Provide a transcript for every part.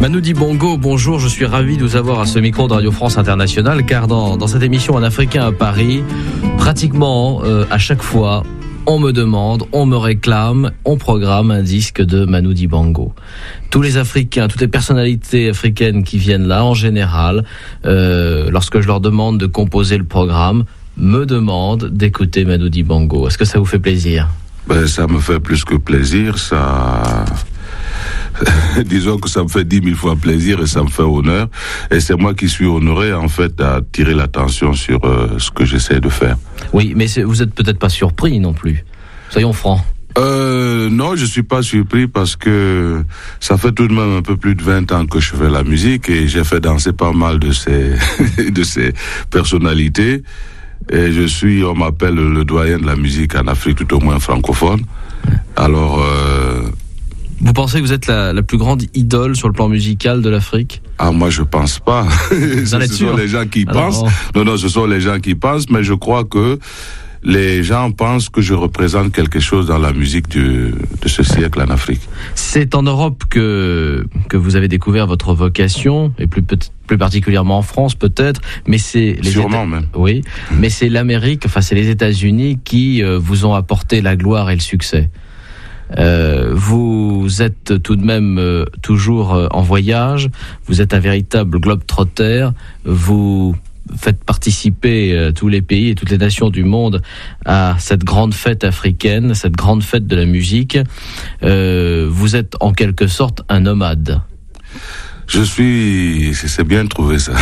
Manu Dibango, bonjour, je suis ravi de vous avoir à ce micro de Radio France Internationale, car dans cette émission Un Africain à Paris, pratiquement à chaque fois, on me demande, on me réclame, on programme un disque de Manu Dibango. Tous les Africains, toutes les personnalités africaines qui viennent là, en général, lorsque je leur demande de composer le programme, me demandent d'écouter Manu Dibango. Est-ce que ça vous fait plaisir ? Ça me fait plus que plaisir, ça... Disons que ça me fait 10 000 fois plaisir et ça me fait honneur. Et c'est moi qui suis honoré, en fait, d'attirer l'attention sur ce que j'essaie de faire. Oui, mais vous êtes peut-être pas surpris non plus. Soyons francs. Non, je suis pas surpris parce que ça fait tout de même un peu plus de 20 ans que je fais la musique et j'ai fait danser pas mal de ces personnalités. Et on m'appelle le doyen de la musique en Afrique, tout au moins francophone. Alors... Vous pensez que vous êtes la plus grande idole sur le plan musical de l'Afrique ? Ah, moi, je pense pas. Ce sont les gens qui pensent. Non, ce sont les gens qui pensent, mais je crois que les gens pensent que je représente quelque chose dans la musique de ce siècle en Afrique. C'est en Europe que vous avez découvert votre vocation, et plus particulièrement en France peut-être, mais c'est même. Oui, mais c'est l'Amérique, c'est les États-Unis qui vous ont apporté la gloire et le succès. Vous êtes tout de même toujours en voyage, vous êtes un véritable globe-trotter, vous faites participer tous les pays et toutes les nations du monde à cette grande fête africaine, cette grande fête de la musique. Vous êtes en quelque sorte un nomade. C'est bien trouvé ça.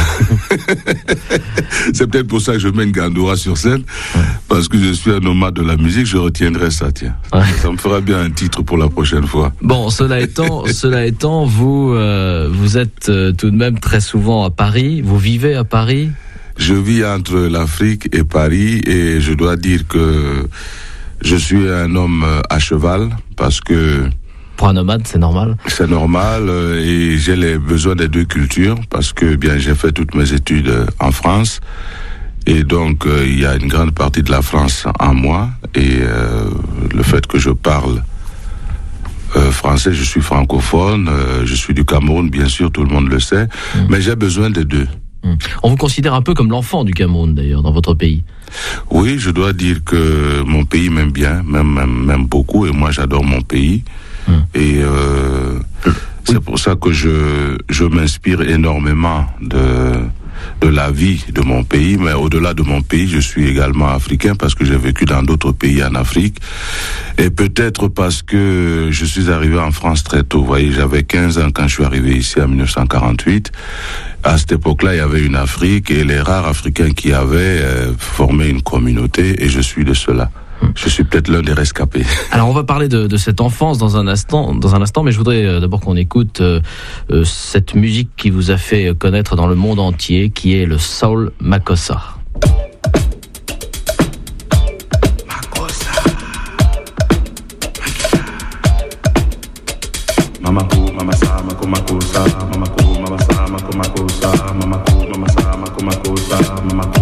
C'est peut-être pour ça que je mets une Gandoura sur scène, parce que je suis un nomade de la musique, je retiendrai ça, tiens. Ouais. Ça me fera bien un titre pour la prochaine fois. Bon, cela étant, vous êtes tout de même très souvent à Paris, vous vivez à Paris ? Je vis entre l'Afrique et Paris, et je dois dire que je suis un homme à cheval, parce que... Pour un nomade, c'est normal ? C'est normal, et j'ai les besoins des deux cultures, parce que j'ai fait toutes mes études en France, et donc il y a une grande partie de la France en moi, et le fait que je parle français, je suis francophone, je suis du Cameroun, bien sûr, tout le monde le sait, mais j'ai besoin des deux. On vous considère un peu comme l'enfant du Cameroun, d'ailleurs, dans votre pays. Oui, je dois dire que mon pays m'aime bien, m'aime beaucoup, et moi j'adore mon pays. Et c'est pour ça que je m'inspire énormément de la vie de mon pays, mais au-delà de mon pays, je suis également africain parce que j'ai vécu dans d'autres pays en Afrique, et peut-être parce que je suis arrivé en France très tôt. Vous voyez, j'avais 15 ans quand je suis arrivé ici en 1948. À cette époque-là, il y avait une Afrique, et les rares Africains qui avaient formé une communauté, et je suis de ceux-là. Je suis peut-être l'un des rescapés. Alors on va parler de cette enfance dans un instant, mais je voudrais d'abord qu'on écoute cette musique qui vous a fait connaître dans le monde entier, qui est le Soul Makossa. Mamako, mamasa, mako makosa, mamako, mamasa, mako makosa, mamako, mamasa, mako makosa, mamako.